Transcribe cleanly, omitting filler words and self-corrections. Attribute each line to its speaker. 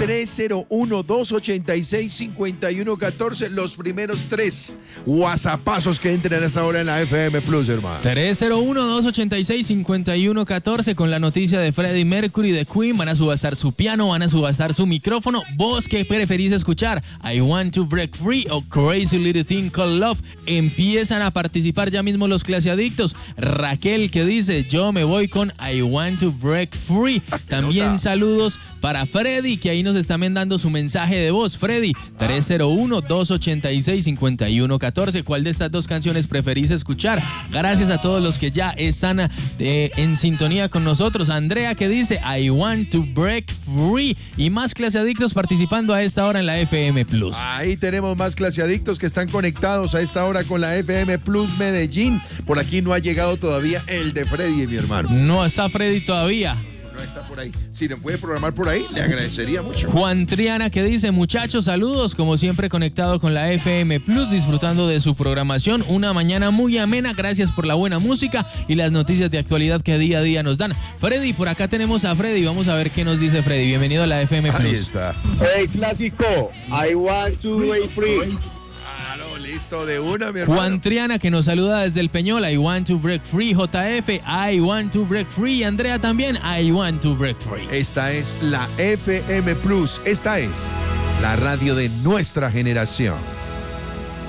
Speaker 1: 301-286-5114. Los primeros 3 WhatsAppazos que entren a esa hora en la FM Plus, hermano.
Speaker 2: 301-286-5114 con la noticia de Freddie Mercury de Queen. Van a subastar su piano, van a subastar su micrófono. ¿Vos qué preferís escuchar? I Want to Break Free o Crazy Little Thing Called Love. Empiezan a participar ya mismo los clasiadictos. Raquel que dice, yo me voy con I Want to Break Free. También saludos para Freddy, que ahí nos está mandando su mensaje de voz. Freddy, 301-286-5114. ¿Cuál de estas dos canciones preferís escuchar? Gracias a todos los que ya están en sintonía con nosotros. Andrea que dice I Want to Break Free. Y más clasiadictos participando a esta hora en la FM Plus.
Speaker 1: Ahí tenemos más clasiadictos que están conectados a esta hora con la FM Plus Medellín. Por aquí no ha llegado todavía el de Freddy, mi hermano.
Speaker 2: No está Freddy todavía.
Speaker 1: No está por ahí. Si nos puede programar por ahí, le agradecería mucho.
Speaker 2: Juan Triana que dice, muchachos, saludos, como siempre conectado con la FM Plus, disfrutando de su programación. Una mañana muy amena, gracias por la buena música y las noticias de actualidad que día a día nos dan. Freddy, por acá tenemos a Freddy, vamos a ver qué nos dice Freddy. Bienvenido a la FM Plus.
Speaker 1: Ahí está.
Speaker 3: Hey, clásico, I Want to Break Free.
Speaker 1: Listo, de una, mi hermano.
Speaker 2: Juan Triana que nos saluda desde el Peñol, I Want to Break Free. JF, I Want to Break Free. Andrea también, I Want to Break Free.
Speaker 1: Esta es la FM Plus. Esta es la radio de nuestra generación.